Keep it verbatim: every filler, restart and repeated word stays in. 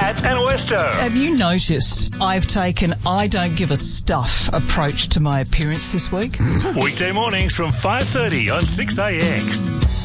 Kat and Westo. Have you noticed I've taken I don't give a stuff approach to my appearance this week? Weekday mornings from five thirty on six A X.